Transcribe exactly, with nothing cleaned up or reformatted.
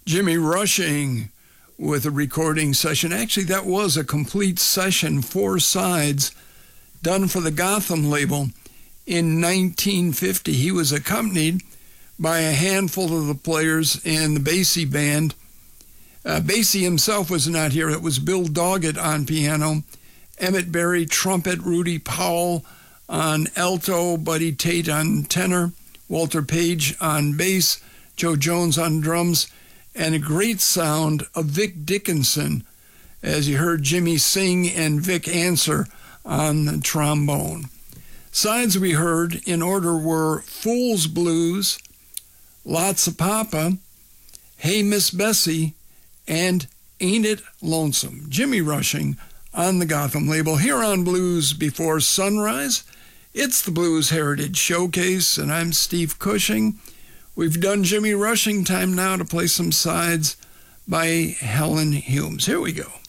Jimmy Rushing with a recording session. Actually, that was a complete session, four sides, done for the Gotham label in nineteen fifty. He was accompanied by a handful of the players in the Basie band. Uh, Basie himself was not here. It was Bill Doggett on piano, Emmett Berry trumpet, Rudy Powell on alto, Buddy Tate on tenor, Walter Page on bass, Joe Jones on drums, and a great sound of Vic Dickinson, as you heard Jimmy sing and Vic answer on the trombone. Sides we heard in order were Fool's Blues, Lots of Papa, Hey Miss Bessie, and Ain't It Lonesome. Jimmy Rushing on the Gotham label. Here on Blues Before Sunrise, it's the Blues Heritage Showcase, and I'm Steve Cushing. We've done Jimmy Rushing. Time now to play some sides by Helen Humes. Here we go.